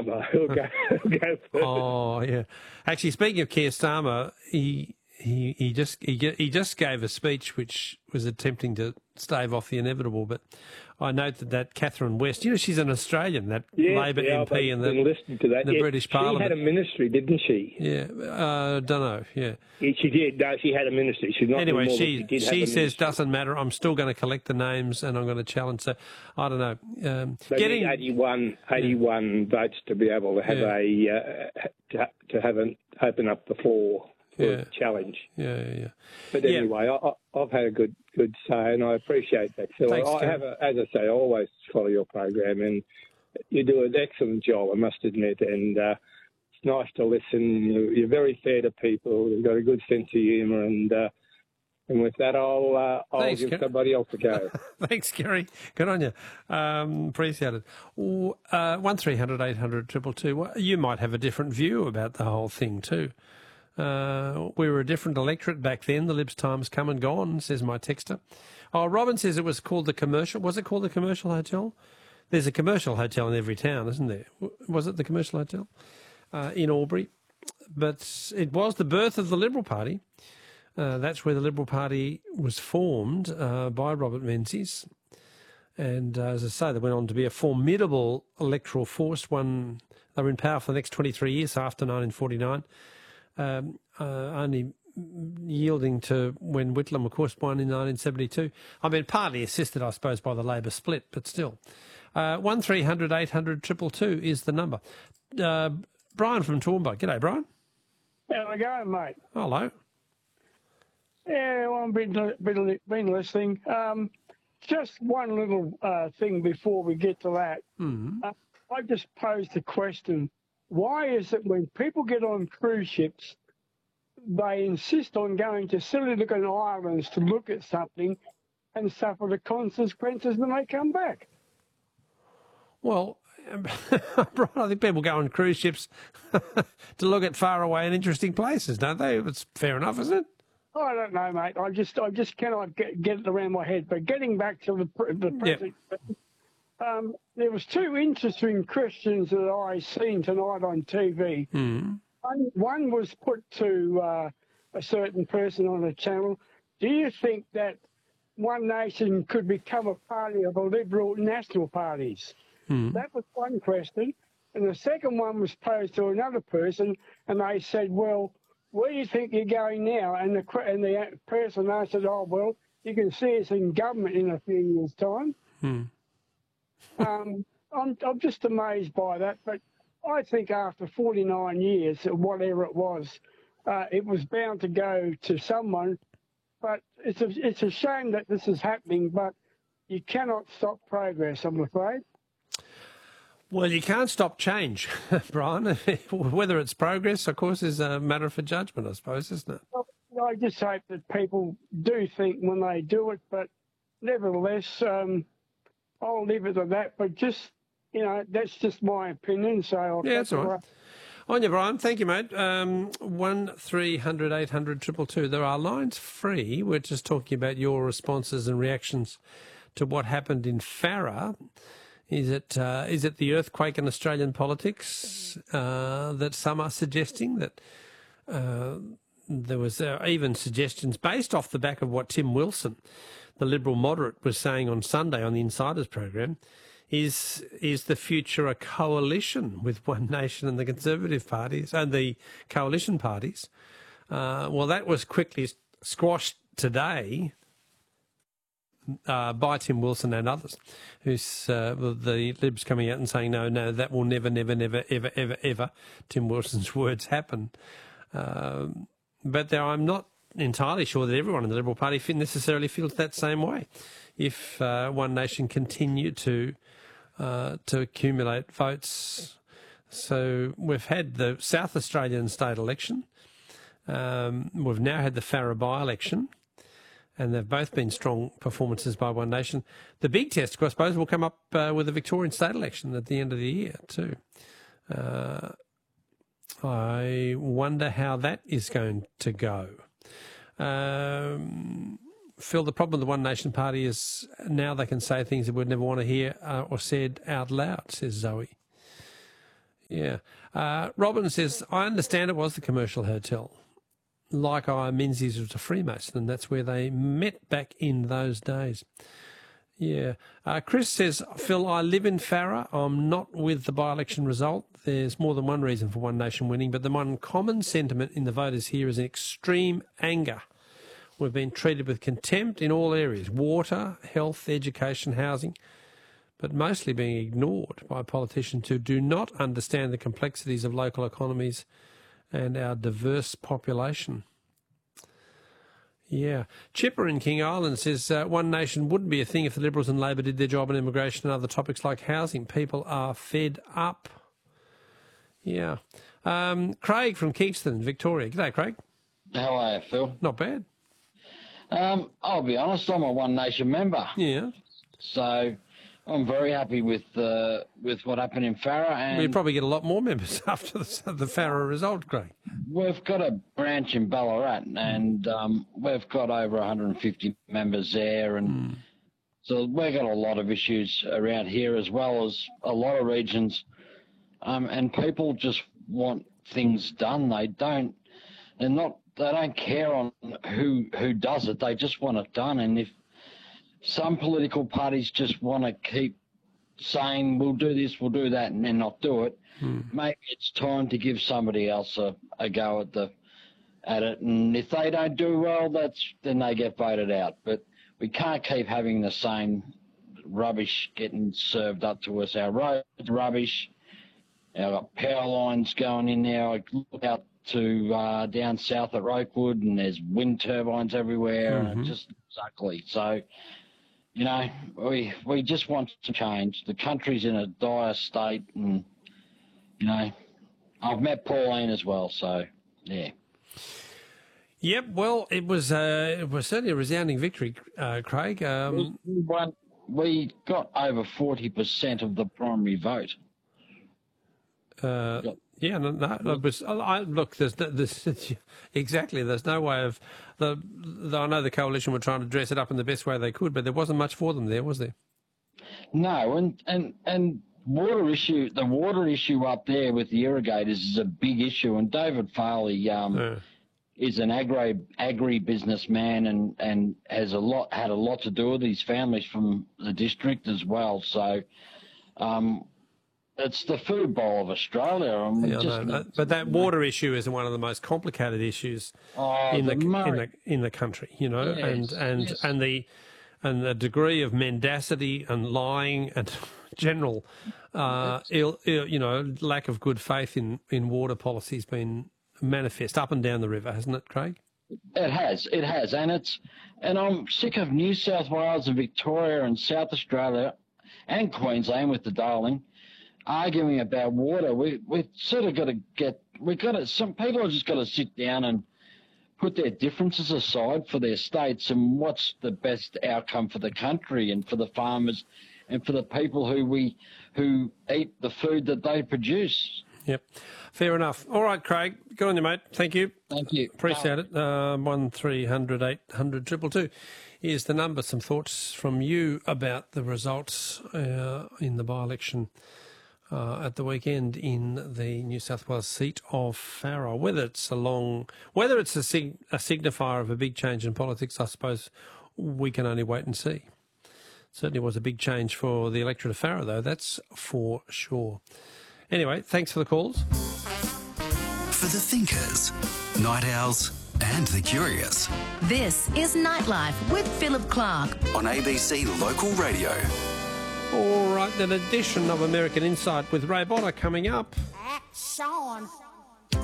Starmer. He'll go first. Oh, yeah. Actually, speaking of Keir Starmer, he just gave a speech which was attempting to stave off the inevitable. But I note that Catherine West, she's an Australian, that Labor MP in the British Parliament. She had a ministry, didn't she? Yeah, don't know. Yeah, she did. No, she had a ministry. She's not anyway. anymore, She says doesn't matter. I'm still going to collect the names and I'm going to challenge. So I don't know. Getting 81 votes to be able to have open up the floor. Challenge. Yeah. But anyway, I've had a good say, and I appreciate that, Phil. Thanks, as I say, I always follow your program, and you do an excellent job, I must admit. And it's nice to listen. You're very fair to people. You've got a good sense of humour, and with that, I'll give somebody else a go. Thanks, Gary. Good on you. Appreciate it. 1300 800 222. You might have a different view about the whole thing too. We were a different electorate back then. The Libs' time's come and gone, says my texter. Oh, Robin says it was called the Commercial. Was it called the Commercial Hotel? There's a commercial hotel in every town, isn't there? Was it the Commercial Hotel in Albury? But it was the birth of the Liberal Party. That's where the Liberal Party was formed by Robert Menzies. And as I say, they went on to be a formidable electoral force. They were in power for the next 23 years after 1949. Only yielding to when Whitlam, of course, won in 1972. I mean, partly assisted, I suppose, by the Labor split, but still. 1300 800 222 is the number. Brian from Toowoomba. G'day, Brian. How are you going, mate? Hello. Yeah, well, I've been listening. Just one little thing before we get to that. I just posed the question, why is it when people get on cruise ships, they insist on going to silly looking islands to look at something and suffer the consequences when they come back? Well, I think people go on cruise ships to look at far away and interesting places, don't they? It's fair enough, isn't it? I don't know, mate. I just cannot get it around my head. But getting back to the present, there was two interesting questions that I seen tonight on TV. One was put to a certain person on a channel. Do you think that One Nation could become a party of the Liberal national parties? That was one question. And the second one was posed to another person, and they said, well, where do you think you're going now? And the person answered, oh, well, you can see us in government in a few years' time. I'm just amazed by that. But I think after 49 years, or whatever it was bound to go to someone. But it's a shame that this is happening, but you cannot stop progress, I'm afraid. Well, you can't stop change, Brian. Whether it's progress, of course, is a matter for judgment, I suppose, isn't it? Well, I just hope that people do think when they do it, but nevertheless, I'll leave it at that. But just, that's just my opinion. So that's all right. On you, Brian. Thank you, mate. 1300 800 222. There are lines free. We're just talking about your responses and reactions to what happened in Farrer. Is it the earthquake in Australian politics that some are suggesting that there was even suggestions based off the back of what Tim Wilson, the Liberal moderate, was saying on Sunday on the Insiders program? Is the future a coalition with One Nation and the Conservative parties and the coalition parties? Well, that was quickly squashed today by Tim Wilson and others, who's the Libs coming out and saying, no, that will never, ever, Tim Wilson's words, happen. But I'm not entirely sure that everyone in the Liberal Party necessarily feels that same way. If One Nation continued to accumulate votes. So we've had the South Australian state election. We've now had the Farrer by-election, and they've both been strong performances by One Nation. The big test, I suppose, will come up with the Victorian state election at the end of the year too. I wonder how that is going to go. Phil, the problem with the One Nation Party is now they can say things that we'd never want to hear or said out loud, says Zoe. Yeah. Robin says, I understand it was the commercial hotel. Like Menzies was a Freemason, and that's where they met back in those days. Yeah. Chris says, Phil, I live in Farrer. I'm not with the by-election result. There's more than one reason for One Nation winning, but the one common sentiment in the voters here is an extreme anger. We've been treated with contempt in all areas, water, health, education, housing, but mostly being ignored by politicians who do not understand the complexities of local economies and our diverse population. Yeah. Chipper in King Island says One Nation wouldn't be a thing if the Liberals and Labor did their job on immigration and other topics like housing. People are fed up. Yeah. Craig from Kingston, Victoria. G'day, Craig. How are you, Phil? Not bad. I'll be honest, I'm a One Nation member. Yeah. So I'm very happy with what happened in Farrer. And we probably get a lot more members after the Farrer result, Craig. We've got a branch in Ballarat, and we've got over 150 members there, and so we've got a lot of issues around here as well as a lot of regions, and people just want things done. They don't care on who does it. They just want it done, and if some political parties just want to keep saying, we'll do this, we'll do that, and then not do it, maybe it's time to give somebody else a go at it. And if they don't do well, then they get voted out. But we can't keep having the same rubbish getting served up to us. Our roads rubbish. Our got power lines going in there. I look out to down south at Rokewood, and there's wind turbines everywhere, and it's just ugly. So, you know, we just want to change. The country's in a dire state, and, you know, I've met Pauline as well, so, yeah. Yep, well, it was certainly a resounding victory, Craig. We got over 40% of the primary vote. Yeah, no, look, there's exactly. There's no way of I know the coalition were trying to dress it up in the best way they could, but there wasn't much for them there, was there? No, and water issue. The water issue up there with the irrigators is a big issue, and David Farley is an agri businessman and has had a lot to do with his families from the district as well. So. It's the food bowl of Australia. But that water issue is one of the most complicated issues in the country, you know, yes, and the degree of mendacity and lying and general lack of good faith in water policy has been manifest up and down the river, hasn't it, Craig? It has, and I'm sick of New South Wales and Victoria and South Australia and Queensland with the Darling arguing about water. We've sort of got to some people have just got to sit down and put their differences aside for their states and what's the best outcome for the country and for the farmers and for the people who eat the food that they produce. Yep, fair enough. All right, Craig, good on you, mate. Thank you. Thank you. Appreciate it. 1300 800 222 is the number. Some thoughts from you about the results in the by-election at the weekend in the New South Wales seat of Farrer. Whether it's a signifier of a big change in politics, I suppose we can only wait and see. Certainly was a big change for the electorate of Farrer, though, that's for sure. Anyway, thanks for the calls. For the thinkers, night owls and the curious. This is Nightlife with Philip Clark on ABC Local Radio. All right, an edition of American Insight with Ray Bonner coming up. Sean.